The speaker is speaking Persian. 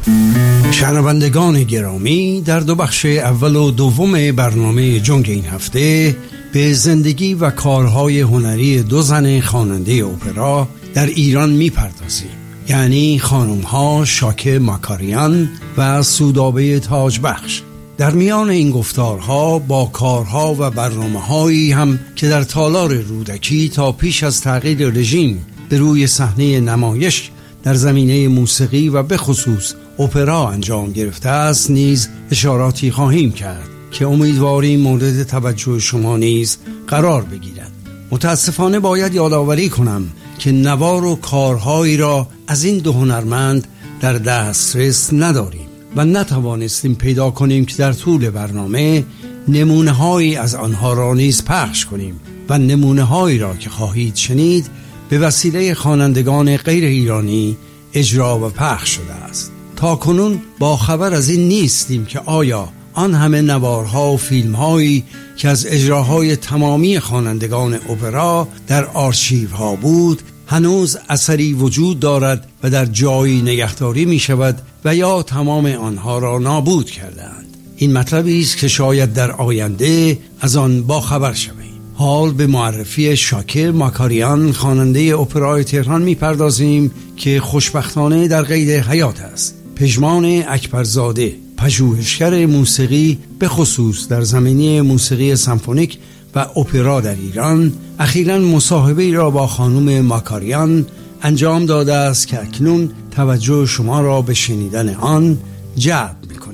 شنوندگان گرامی، در دو بخش اول و دوم برنامه جنگ این هفته به زندگی و کارهای هنری دو زن خواننده اپرا در ایران میپردازیم، یعنی خانم‌ها شاکه ماکاریان و سودابه تاجبخش. در میان این گفتارها با کارها و برنامه‌هایی هم که در تالار رودکی تا پیش از تغییر رژیم به روی صحنه نمایش در زمینه موسیقی و به خصوص اپرا انجام گرفته است نیز اشاراتی خواهیم کرد که امیدواریم مورد توجه شما نیز قرار بگیرد. متاسفانه باید یادآوری کنم که نوار و کارهایی را از این دو هنرمند در دسترس نداریم و نتوانستیم پیدا کنیم که در طول برنامه نمونه‌هایی از آنها را نیز پخش کنیم و نمونه‌هایی را که خواهید شنید به وسیله خوانندگان غیر ایرانی اجرا و پخش شده است. تا کنون با خبر از این نیستیم که آیا آن همه نوارها و فیلم‌هایی که از اجراهای تمامی خوانندگان اپرا در آرشیوها بود هنوز اثری وجود دارد و در جایی نگهداری می شود و یا تمام آنها را نابود کردند. این مطلبی است که شاید در آینده از آن با خبر شویم. حال به معرفی شاکه ماکاریان خواننده اپرای تهران می پردازیم که خوشبختانه در قید حیات است. پژمان اکبرزاده، پژوهشگر موسیقی به خصوص در زمینه موسیقی سمفونیک و اپرا در ایران، اخیراً مصاحبه‌ای را با خانم ماکاریان انجام داده است که اکنون توجه شما را به شنیدن آن جلب می‌کند.